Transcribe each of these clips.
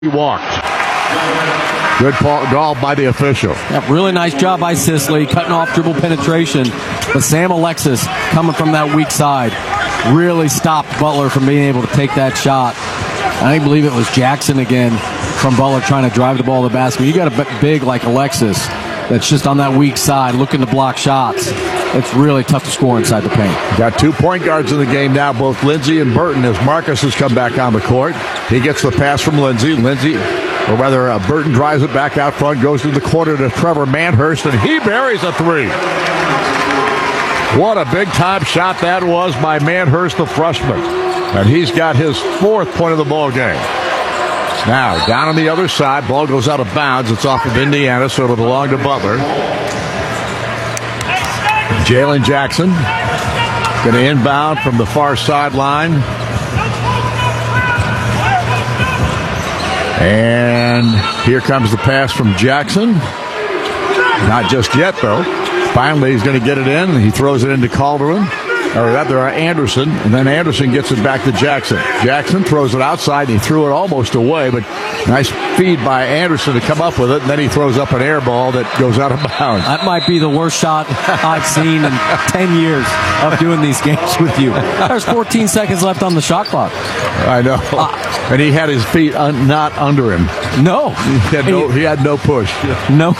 He walked. Good call by the official. Yeah, really nice job by Sisley, cutting off dribble penetration. But Sam Alexis, coming from that weak side, really stopped Butler from being able to take that shot. I believe it was Jackson again from Butler trying to drive the ball to the basket. You got a big like Alexis that's just on that weak side looking to block shots. It's really tough to score inside the paint. Got 2 point guards in the game now, both Lindsey and Burton, as Marcus has come back on the court. He gets the pass from Lindsey. Burton drives it back out front, goes to the corner to Trevor Manhurst, and he buries a three. What a big-time shot that was by Manhurst, the freshman. And he's got his 4th point of the ball game. Now, down on the other side, ball goes out of bounds. It's off of Indiana, so it'll belong to Butler. Jalen Jackson going to inbound from the far sideline. And here comes the pass from Jackson. Not just yet, though. Finally, he's going to get it in. He throws it into Calderon. Or rather, Anderson. And then Anderson gets it back to Jackson. Jackson throws it outside, and he threw it almost away. But nice feed by Anderson to come up with it. And then he throws up an air ball that goes out of bounds. That might be the worst shot I've seen in 10 years of doing these games with you. There's 14 seconds left on the shot clock. I know. And he had his feet not under him. No. He had no push. No.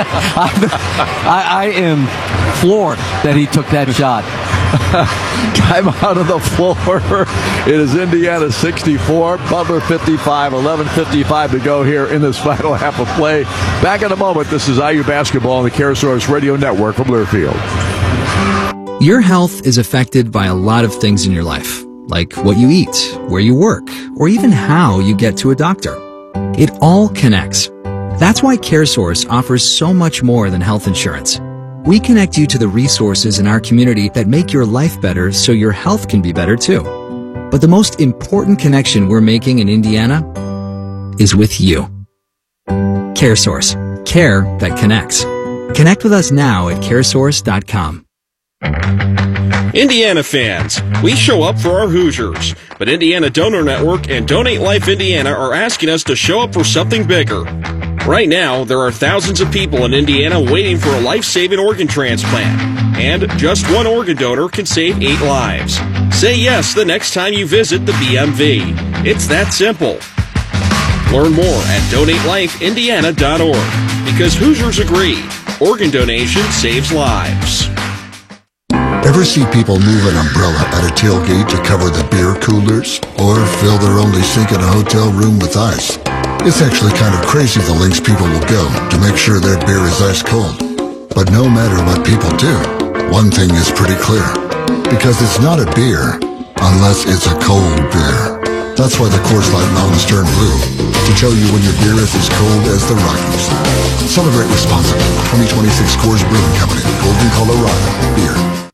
I am floored that he took that shot. Time out on the floor. It is Indiana 64, Butler 55, 11:55 to go here in this final half of play. Back in a moment. This is IU Basketball on the CareSource Radio Network from Learfield. Your health is affected by a lot of things in your life, like what you eat, where you work, or even how you get to a doctor. It all connects. That's why CareSource offers so much more than health insurance. We connect you to the resources in our community that make your life better so your health can be better too. But the most important connection we're making in Indiana is with you. CareSource. Care that connects. Connect with us now at caresource.com. Indiana fans, we show up for our Hoosiers, but Indiana Donor Network and Donate Life Indiana are asking us to show up for something bigger. Right now, there are thousands of people in Indiana waiting for a life-saving organ transplant, and just one organ donor can save 8 lives. Say yes the next time you visit the BMV. It's that simple. Learn more at donatelifeindiana.org, because Hoosiers agree, organ donation saves lives. Ever see people move an umbrella at a tailgate to cover the beer coolers, or fill their only sink in a hotel room with ice? It's actually kind of crazy the lengths people will go to make sure their beer is ice cold. But no matter what people do, one thing is pretty clear. Because it's not a beer unless it's a cold beer. That's why the Coors Light Mountains turn blue, to tell you when your beer is as cold as the Rockies. Celebrate responsibly. 2026 Coors Brewing Company, Golden, Colorado. Beer.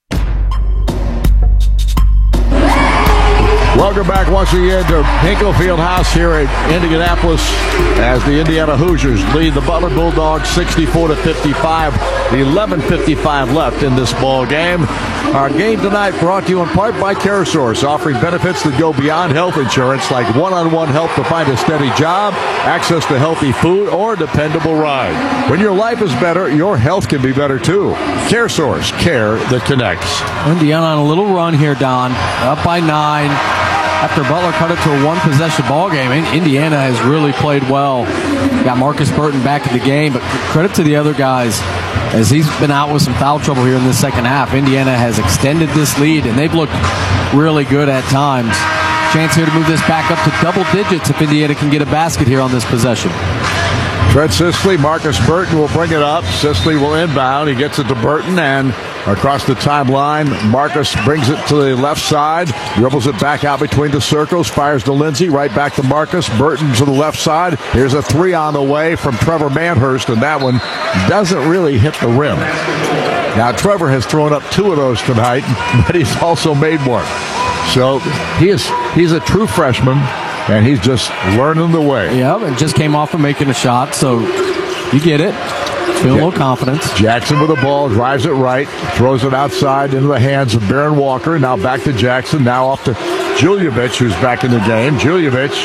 Welcome back once again to Hinkle Fieldhouse here at Indianapolis as the Indiana Hoosiers lead the Butler Bulldogs 64-55. 11:55 left in this ball game. Our game tonight brought to you in part by CareSource, offering benefits that go beyond health insurance, like one-on-one help to find a steady job, access to healthy food, or a dependable ride. When your life is better, your health can be better too. CareSource, care that connects. Indiana on a little run here, Don. Up by 9. After Butler cut it to a one-possession ball game, Indiana has really played well. Got Marcus Burton back in the game, but credit to the other guys as he's been out with some foul trouble here in the second half. Indiana has extended this lead, and they've looked really good at times. Chance here to move this back up to double digits if Indiana can get a basket here on this possession. Trent Sisley, Marcus Burton will bring it up. Sisley will inbound. He gets it to Burton, and across the timeline, Marcus brings it to the left side, dribbles it back out between the circles, fires to Lindsey, right back to Marcus. Burton to the left side. Here's a three on the way from Trevor Manhurst, and that one doesn't really hit the rim. Now, Trevor has thrown up 2 of those tonight, but he's also made one. So he's a true freshman, and he's just learning the way. Yeah, and just came off of making a shot, so you get it. Feel a little confidence. Jackson with the ball, drives it right, throws it outside into the hands of Baron Walker. Now back to Jackson, now off to Juljevich, who's back in the game. Juljevich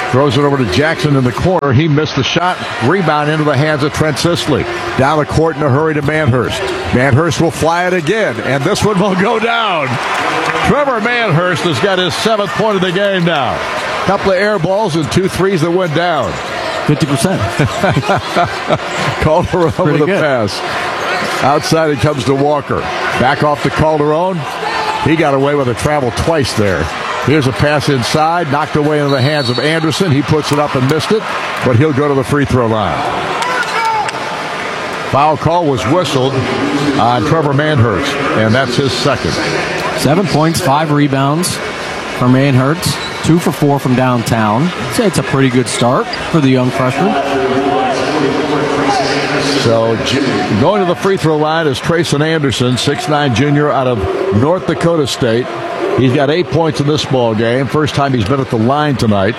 Throws it over to Jackson in the corner. He missed the shot. Rebound into the hands of Trent Sisley. Down the court in a hurry to Manhurst. Manhurst will fly it again, and this one will go down. Trevor Manhurst has got his 7th point of the game now. Couple of air balls and 2 threes that went down. 50%. Calderon with a pass. Outside it comes to Walker. Back off to Calderon. He got away with a travel twice there. Here's a pass inside, knocked away into the hands of Anderson. He puts it up and missed it, but he'll go to the free throw line. Foul call was whistled on Trevor Manhurst, and that's his 2nd. 7 points, 5 rebounds for Manhurst. 2 for 4 from downtown. I'd say it's a pretty good start for the young freshman. So going to the free throw line is Trayson Anderson, 6'9" junior out of North Dakota State. He's got 8 points in this ball game. First time he's been at the line tonight.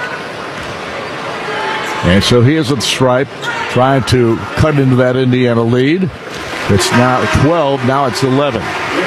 And so he is at the stripe, trying to cut into that Indiana lead. It's now 12, now it's 11.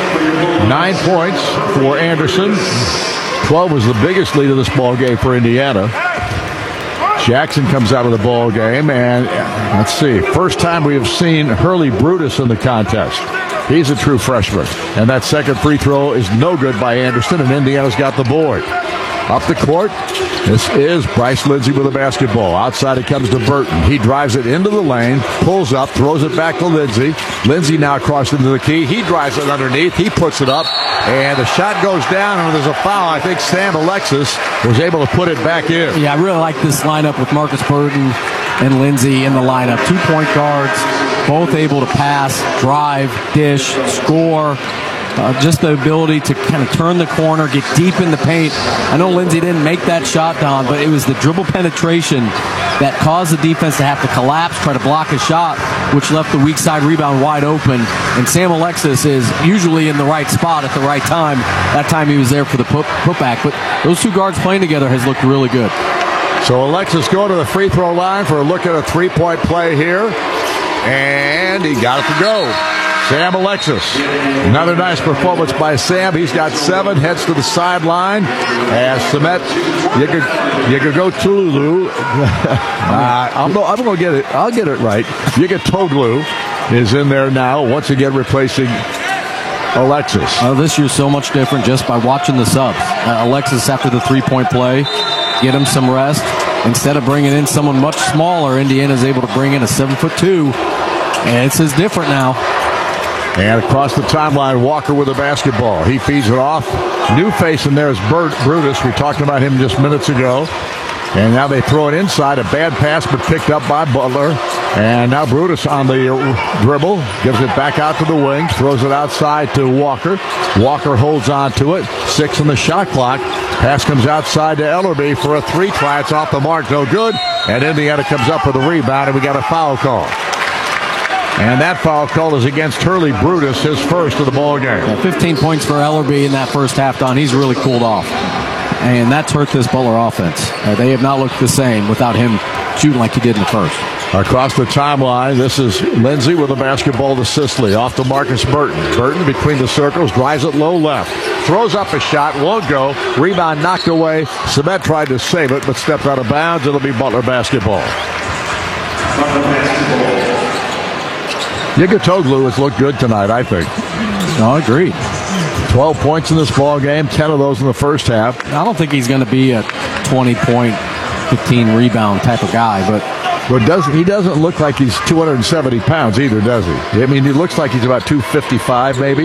9 points for Anderson. 12 was the biggest lead of this ball game for Indiana. Jackson comes out of the ball game, and let's see, first time we have seen Hurley Brutus in the contest. He's a true freshman, and that second free throw is no good by Anderson, and Indiana's got the board. Up the court, this is Bryce Lindsey with the basketball. Outside it comes to Burton. He drives it into the lane, pulls up, throws it back to Lindsey. Lindsey now crossed into the key. He drives it underneath. He puts it up, and the shot goes down, and there's a foul. I think Sam Alexis was able to put it back in. Yeah, I really like this lineup with Marcus Burton and Lindsey in the lineup. 2-point guards, both able to pass, drive, dish, score. Just the ability to kind of turn the corner, get deep in the paint. I know Lindsey didn't make that shot, Don, but it was the dribble penetration that caused the defense to have to collapse, try to block a shot, which left the weak side rebound wide open. And Sam Alexis is usually in the right spot at the right time. That time he was there for the putback. But those 2 guards playing together has looked really good. So Alexis going to the free throw line for a look at a 3-point play here. And he got it to go. Sam Alexis. Another nice performance by Sam. He's got 7, heads to the sideline. As Samet Yegogotulu, I'm going to get it. I'll get it right. Yegotoglu is in there now, once again replacing Alexis. This year's so much different just by watching the subs. Alexis, after the 3-point play, get him some rest. Instead of bringing in someone much smaller, Indiana's able to bring in a 7'2", and it's as different now. And across the timeline, Walker with the basketball. He feeds it off. New face in there is Brutus. We talked about him just minutes ago. And now they throw it inside. A bad pass, but picked up by Butler. And now Brutus on the dribble. Gives it back out to the wing. Throws it outside to Walker. Walker holds on to it. 6 on the shot clock. Pass comes outside to Ellerby for a 3 try. It's off the mark. No good. And Indiana comes up with a rebound, and we got a foul call. And that foul call is against Hurley Brutus, his first of the ball game. 15 points for Ellerby in that first half, Don. He's really cooled off. And that's hurt this Butler offense. They have not looked the same without him shooting like he did in the first. Across the timeline, this is Lindsey with the basketball to Sisley. Off to Marcus Burton. Burton between the circles, drives it low left. Throws up a shot, won't go. Rebound knocked away. Samet tried to save it, but stepped out of bounds. It'll be Butler basketball. Yegotoglu has looked good tonight, I think. I agree. 12 points in this ball game, 10 of those in the first half. I don't think he's going to be a 20-point, 15-rebound type of guy, but he doesn't look like he's 270 pounds either, does he? I mean, he looks like he's about 255, maybe.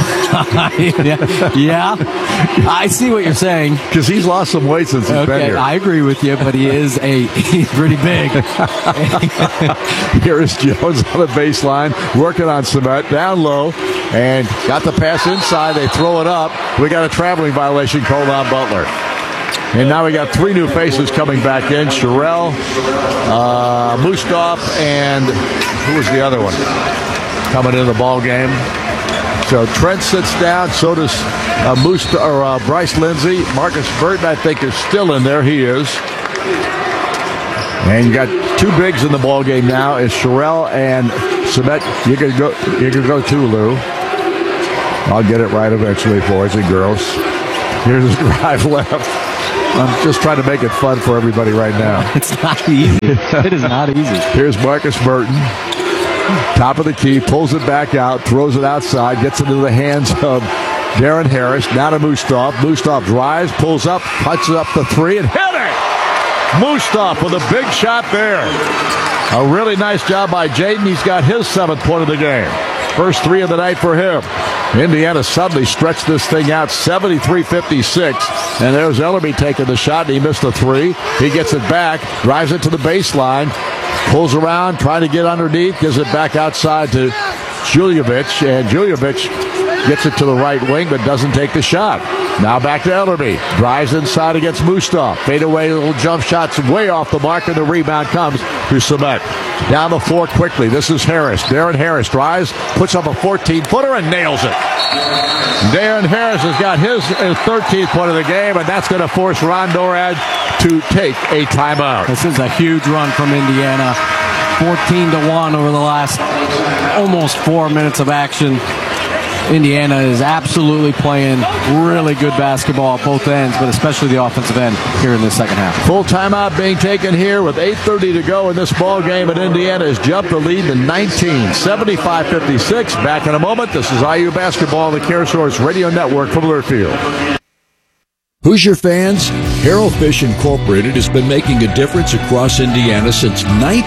Yeah, I see what you're saying. Because he's lost some weight since he's been here. I agree with you, but he's pretty big. Here is Jones on the baseline, working on Samet, down low, and got the pass inside. They throw it up. We got a traveling violation called on Butler. And now we got 3 new faces coming back in. Sherrell, Mustaf, and who was the other one coming into the ball game? So Trent sits down. So does Bryce Lindsey. Marcus Burton, I think, is still in there. He is. And you got 2 bigs in the ball game now. Is Sherrell and Samet Yegogotulu. I'll get it right eventually, boys and girls. Here's the drive left. I'm just trying to make it fun for everybody right now. It's not easy. It is not easy. Here's Marcus Burton. Top of the key, pulls it back out, throws it outside, gets it into the hands of Darren Harris. Now to Mustaf. Mustaf drives, pulls up, punches up the three, and hit it! Mustaf with a big shot there. A really nice job by Jaden. He's got his 7th point of the game. First 3 of the night for him. Indiana suddenly stretched this thing out 73-56. And there's Ellerby taking the shot, and he missed the 3. He gets it back, drives it to the baseline, pulls around, trying to get underneath, gives it back outside to Juljevic, and Juljevic gets it to the right wing but doesn't take the shot. Now back to Ellerby. Drives inside against Mustaf. Fade away, little jump shots way off the mark, and the rebound comes to Samet. Down the floor quickly. This is Harris. Darren Harris drives, puts up a 14-footer, and nails it. Darren Harris has got his 13th point of the game, and that's going to force Ron Norad to take a timeout. This is a huge run from Indiana. 14-1 over the last almost 4 minutes of action. Indiana is absolutely playing really good basketball at both ends, but especially the offensive end here in the second half. Full timeout being taken here with 8:30 to go in this ball game, and Indiana has jumped the lead to 19, 75-56. Back in a moment. This is IU Basketball on the CareSource Radio Network from Learfield. Hoosier fans, Harrell Fish Incorporated has been making a difference across Indiana since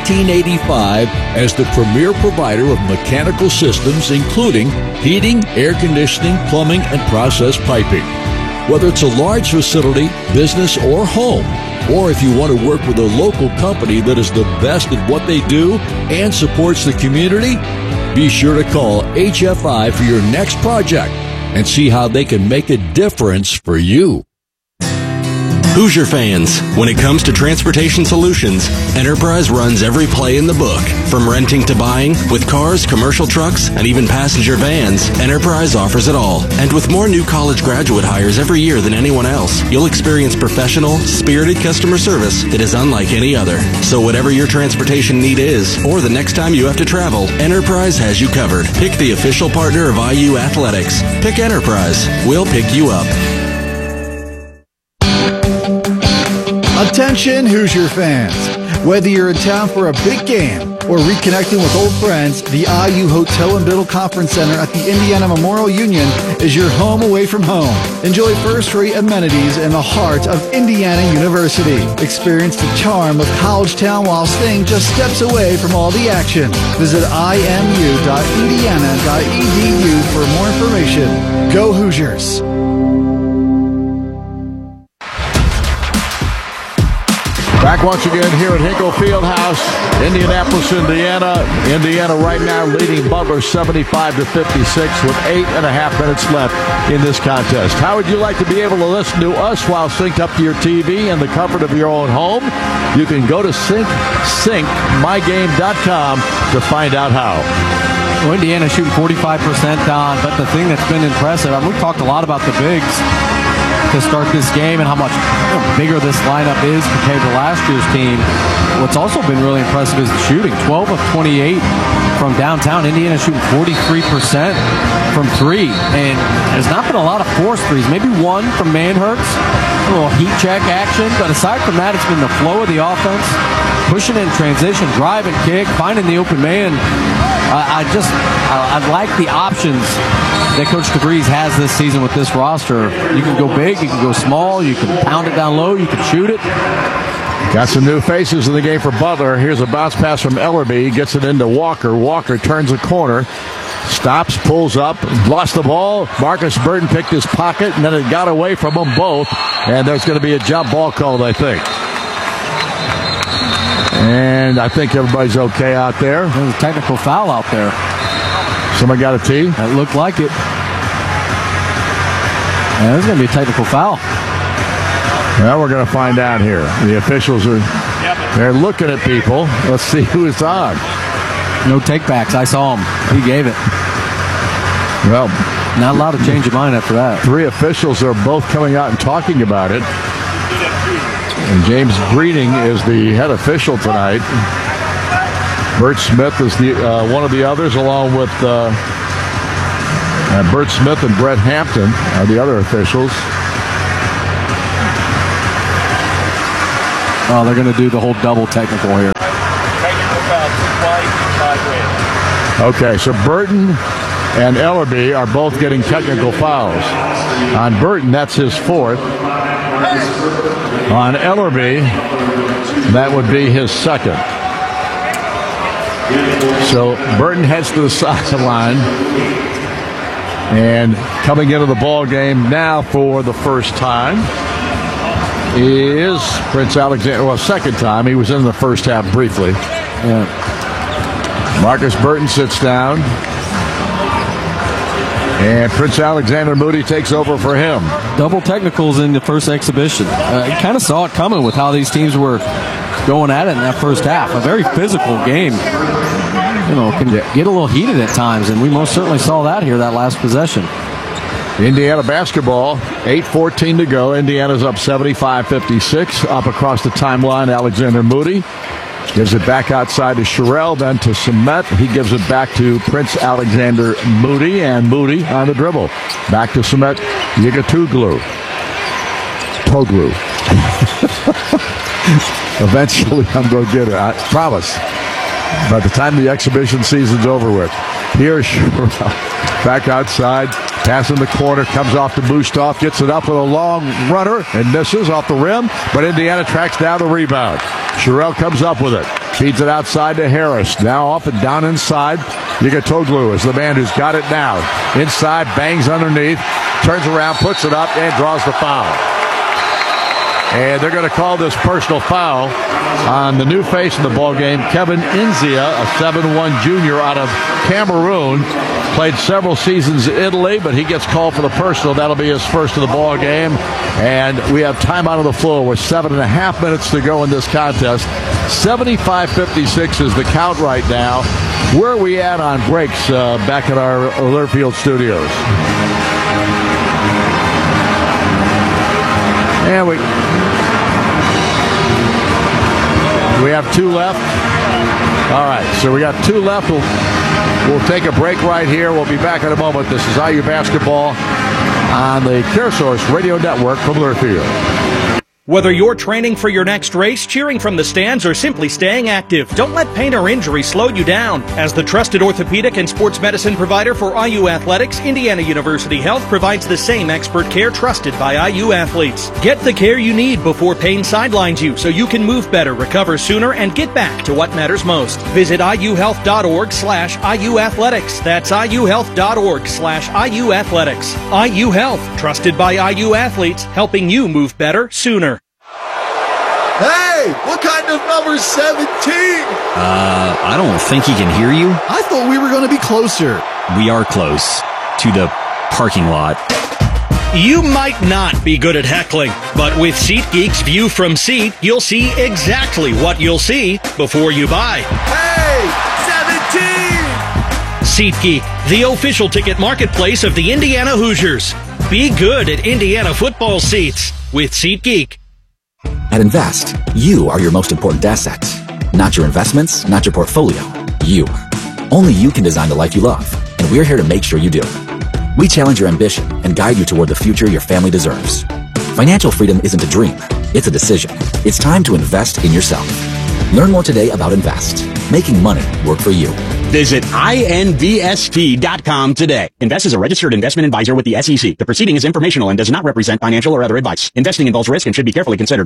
1985 as the premier provider of mechanical systems, including heating, air conditioning, plumbing, and process piping. Whether it's a large facility, business, or home, or if you want to work with a local company that is the best at what they do and supports the community, be sure to call HFI for your next project and see how they can make a difference for you. Hoosier fans, when it comes to transportation solutions, Enterprise runs every play in the book. From renting to buying, with cars, commercial trucks, and even passenger vans, Enterprise offers it all. And with more new college graduate hires every year than anyone else, you'll experience professional, spirited customer service that is unlike any other. So whatever your transportation need is, or the next time you have to travel, Enterprise has you covered. Pick the official partner of IU Athletics. Pick Enterprise. We'll pick you up. Attention Hoosier fans! Whether you're in town for a big game or reconnecting with old friends, the IU Hotel and Biddle Conference Center at the Indiana Memorial Union is your home away from home. Enjoy first-rate amenities in the heart of Indiana University. Experience the charm of College Town while staying just steps away from all the action. Visit imu.indiana.edu for more information. Go Hoosiers! Back once again here at Hinkle Fieldhouse, Indianapolis, Indiana. Indiana right now leading Butler 75-56 with 8.5 minutes left in this contest. How would you like to be able to listen to us while synced up to your TV in the comfort of your own home? You can go to syncmygame.com to find out how. Well, Indiana shooting 45%, Don, but the thing that's been impressive, we've talked a lot about the bigs to start this game and how much bigger this lineup is compared to last year's team. What's also been really impressive is the shooting. 12 of 28 from downtown. Indiana shooting 43% from three. And there's not been a lot of forced threes. Maybe one from Manhurts. A little heat check action. But aside from that, it's been the flow of the offense. Pushing in transition, drive and kick, finding the open man. I like the options that Coach DeVries has this season with this roster. You can go big, you can go small, you can pound it down low, you can shoot it. Got some new faces in the game for Butler. Here's a bounce pass from Ellerby. Gets it into Walker. Walker turns the corner. Stops, pulls up, lost the ball. Marcus Burton picked his pocket, and then it got away from them both. And there's going to be a jump ball called, I think. And I think everybody's okay out there. There's a technical foul out there. Somebody got a tee? That looked like it. Yeah, there's going to be a technical foul. Well, we're going to find out here. The officials they're looking at people. Let's see who it's on. No takebacks. I saw him. He gave it. Well, not allowed to change your mind after that. Three officials are both coming out and talking about it. And James Breeding is the head official tonight. Bert Smith is the one of the others, along with Bert Smith and Brett Hampton are the other officials. Oh, they're going to do the whole double technical here. Okay, so Burton and Ellerby are both getting technical fouls. On Burton, that's his fourth. On Ellerby, that would be his second. So Burton heads to the sideline. And coming into the ball game now for the first time is Prince Alexander. Well, second time. He was in the first half briefly. Yeah. Marcus Burton sits down. And Prince Alexander Moody takes over for him. Double technicals in the first exhibition. You kind of saw it coming with how these teams were going at it in that first half. A very physical game. You know, can get a little heated at times, and we most certainly saw that here, that last possession. Indiana basketball, 8:14 to go. Indiana's up 75-56. Up across the timeline, Alexander Moody gives it back outside to Sherrill, then to Sumet. He gives it back to Prince Alexander Moody, and Moody on the dribble. Back to Sumet, Yigatoglu. Eventually, I'm going to get it. I promise. By the time the exhibition season's over with. Here's Sherrill. Back outside. Pass in the corner. Comes off to Bustov. Gets it up with a long runner and misses off the rim. But Indiana tracks down the rebound. Sherrill comes up with it. Feeds it outside to Harris. Now off and down inside. Yigatoglu is the man who's got it now. Inside. Bangs underneath. Turns around. Puts it up and draws the foul. And they're going to call this personal foul on the new face in the ballgame, Kevin Inzia, a 7'1" junior out of Cameroon. Played several seasons in Italy, but he gets called for the personal. That'll be his first of the ball game. And we have time out on the floor with 7.5 minutes to go in this contest. 75-56 is the count right now. Where are we at on breaks back at our Learfield studios? And we have 2 left. All right, so we got 2 left. We'll take a break right here. We'll be back in a moment. This is IU Basketball on the CareSource Radio Network from Learfield. Whether you're training for your next race, cheering from the stands, or simply staying active, don't let pain or injury slow you down. As the trusted orthopedic and sports medicine provider for IU Athletics, Indiana University Health provides the same expert care trusted by IU athletes. Get the care you need before pain sidelines you so you can move better, recover sooner, and get back to what matters most. Visit iuhealth.org/IU Athletics. That's iuhealth.org/IU Athletics. IU Health, trusted by IU athletes, helping you move better sooner. Hey, what kind of number 17? I don't think he can hear you. I thought we were going to be closer. We are close to the parking lot. You might not be good at heckling, but with SeatGeek's View from Seat, you'll see exactly what you'll see before you buy. Hey, 17! SeatGeek, the official ticket marketplace of the Indiana Hoosiers. Be good at Indiana football seats with SeatGeek. At Invest, you are your most important asset. Not your investments, not your portfolio. You. Only you can design the life you love, and we're here to make sure you do. We challenge your ambition and guide you toward the future your family deserves. Financial freedom isn't a dream, it's a decision. It's time to invest in yourself. Learn more today about Invest, making money work for you. Visit invest.com today. Invest is a registered investment advisor with the SEC. The proceeding is informational and does not represent financial or other advice. Investing involves risk and should be carefully considered.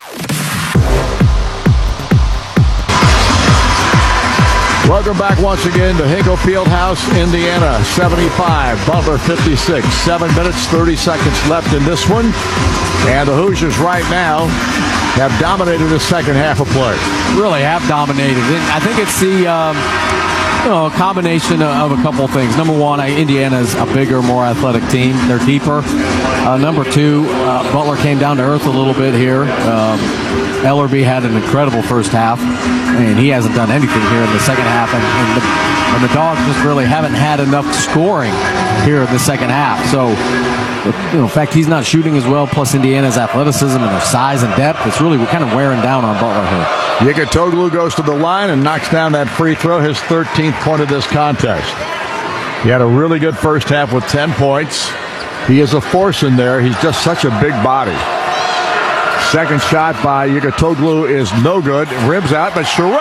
Welcome back once again to Hinkle Fieldhouse, Indiana, 75, Butler 56. 7 minutes, 30 seconds left in this one. And the Hoosiers right now have dominated the second half of play. Really have dominated. I think it's the a combination of a couple of things. Number one, Indiana's a bigger, more athletic team. They're deeper. Number two, Butler came down to earth a little bit here. Ellerby had an incredible first half, and he hasn't done anything here in the second half. And the Dogs just really haven't had enough scoring here in the second half. So, in fact, he's not shooting as well, plus Indiana's athleticism and their size and depth. It's really kind of wearing down on Butler here. Yigatoglu goes to the line and knocks down that free throw, his 13th point of this contest. He had a really good first half with 10 points. He is a force in there. He's just such a big body. Second shot by Yugotoglu is no good. Rims out, but Sherrod